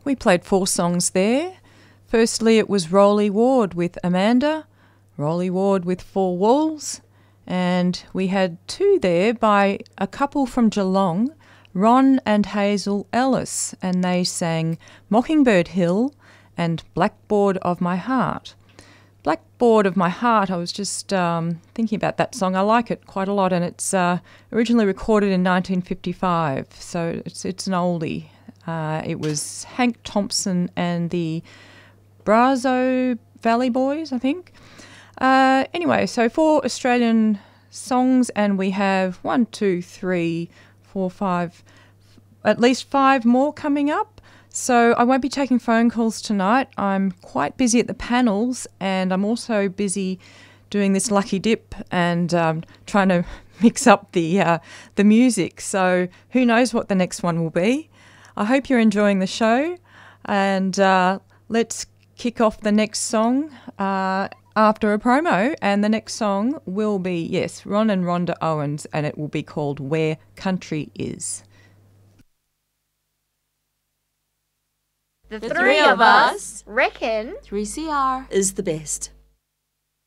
We played 4 songs there. Firstly, it was Rolly Ward with Amanda, Rolly Ward with 4 Walls, and we had 2 there by a couple from Geelong, Ron and Hazel Ellis, and they sang Mockingbird Hill and Blackboard of My Heart. Blackboard of My Heart, I was just thinking about that song. I like it quite a lot, and it's originally recorded in 1955, so it's an oldie. It was Hank Thompson and the Brazo Valley Boys, I think. Anyway, so 4 Australian songs, and we have 1, 2, 3, 4, 5, at least 5 more coming up. So I won't be taking phone calls tonight. I'm quite busy at the panels, and I'm also busy doing this lucky dip and trying to mix up the music. So who knows what the next one will be. I hope you're enjoying the show, and let's kick off the next song after a promo, and the next song will be, yes, Ron and Rhonda Owens, and it will be called Where Country Is. The 3 of us reckon 3CR is the best.